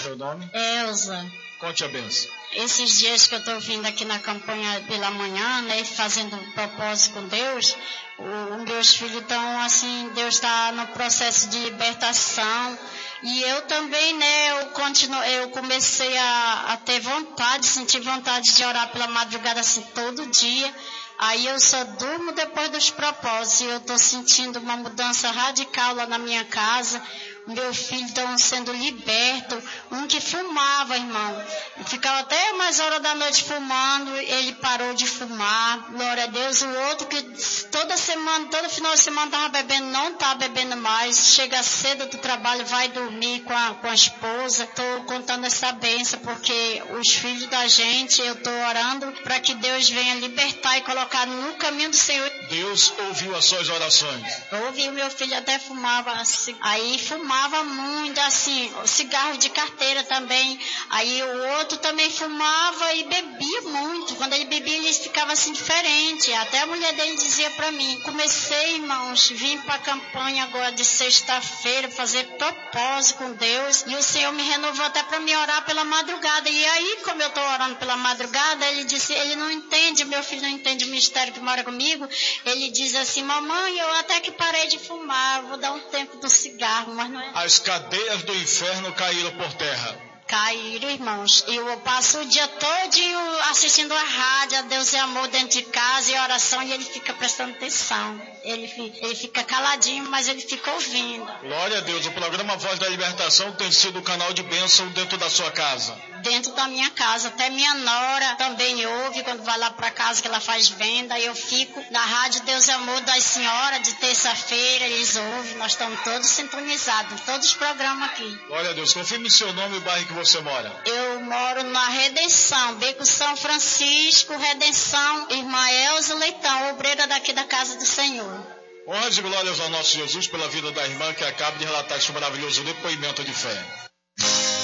Seu nome? Elza. Conte a benção. Esses dias que eu estou vindo aqui na campanha pela manhã, né, fazendo um propósito com Deus, os meus filhos estão assim, Deus está no processo de libertação. E eu também, né, eu comecei a ter vontade, sentir vontade de orar pela madrugada assim todo dia. Aí eu só durmo depois dos propósitos e eu estou sentindo uma mudança radical lá na minha casa. Meu filho estão sendo liberto. Um que fumava, irmão. Ficava até mais hora da noite fumando, ele parou de fumar. Glória a Deus. O outro que toda semana, todo final de semana estava bebendo, não está bebendo mais. Chega cedo do trabalho, vai dormir com a esposa. Estou contando essa bênção, porque os filhos da gente, eu estou orando para que Deus venha libertar e colocar no caminho do Senhor. Deus ouviu as suas orações. Ouviu, meu filho até fumava assim. Aí fumava muito, assim, cigarro de carteira também. Aí o outro também fumava e bebia muito. Quando ele bebia, ele ficava assim diferente. Até a mulher dele dizia pra mim: comecei, irmãos, vim pra campanha agora de sexta-feira, fazer propósito com Deus. E o Senhor me renovou até pra me orar pela madrugada. E aí, como eu tô orando pela madrugada, ele disse, ele não entende, meu filho não entende o mistério que mora comigo. Ele diz assim: mamãe, eu até que parei de fumar, vou dar um tempo do cigarro, mas não é. As cadeias do inferno caíram por terra. Caíram, irmãos. E eu passo o dia todinho assistindo a rádio, a Deus e Amor dentro de casa e oração, e ele fica prestando atenção. Ele fica caladinho, mas ele fica ouvindo. Glória a Deus. O programa Voz da Libertação tem sido o canal de bênção dentro da sua casa. Dentro da minha casa. Até minha nora também ouve quando vai lá para casa, que ela faz venda. Eu fico na rádio Deus e Amor das senhoras de terça-feira, eles ouvem. Nós estamos todos sintonizados, todos os programas aqui. Glória a Deus. Confirme seu nome e o bairro que você mora. Eu moro na Redenção, Beco São Francisco, Redenção, irmã Elza Leitão, obreira daqui da Casa do Senhor. Honras e glórias ao nosso Jesus pela vida da irmã que acaba de relatar esse maravilhoso depoimento de fé.